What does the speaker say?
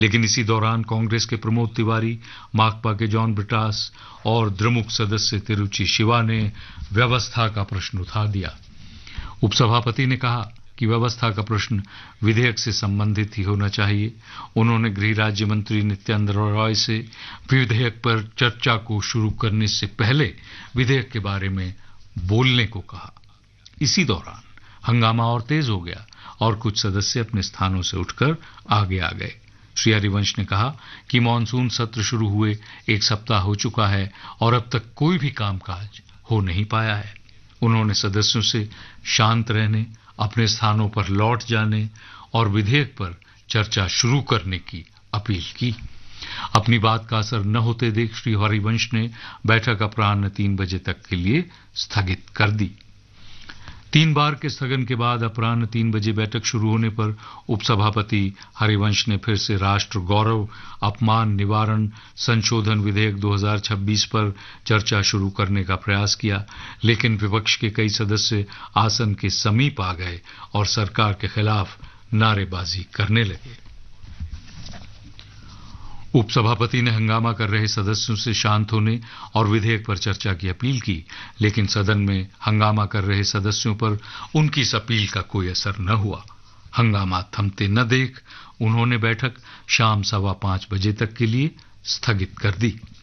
लेकिन इसी दौरान कांग्रेस के प्रमोद तिवारी, माकपा के जॉन ब्रिटास और द्रमुक सदस्य तिरुचि शिवा ने व्यवस्था का प्रश्न उठा दिया। उपसभापति ने कहा कि व्यवस्था का प्रश्न विधेयक से संबंधित ही होना चाहिए। उन्होंने गृह राज्य मंत्री नित्यानंद रॉय से विधेयक पर चर्चा को शुरू करने से पहले विधेयक के बारे में बोलने को कहा। इसी दौरान हंगामा और तेज हो गया और कुछ सदस्य अपने स्थानों से उठकर आगे आ गए। श्री हरिवंश ने कहा कि मानसून सत्र शुरू हुए 1 सप्ताह हो चुका है और अब तक कोई भी कामकाज हो नहीं पाया है। उन्होंने सदस्यों से शांत रहने, अपने स्थानों पर लौट जाने और विधेयक पर चर्चा शुरू करने की अपील की। अपनी बात का असर न होते देख श्री हरिवंश ने बैठक अपराह्न 3 बजे तक के लिए स्थगित कर दी। 3 बार के स्थगन के बाद अपराह्न 3 बजे बैठक शुरू होने पर उपसभापति हरिवंश ने फिर से राष्ट्र गौरव अपमान निवारण संशोधन विधेयक 2026 पर चर्चा शुरू करने का प्रयास किया, लेकिन विपक्ष के कई सदस्य आसन के समीप आ गए और सरकार के खिलाफ नारेबाजी करने लगे। उपसभापति ने हंगामा कर रहे सदस्यों से शांत होने और विधेयक पर चर्चा की अपील की, लेकिन सदन में हंगामा कर रहे सदस्यों पर उनकी इस अपील का कोई असर न हुआ। हंगामा थमते न देख उन्होंने बैठक शाम 5:15 बजे तक के लिए स्थगित कर दी।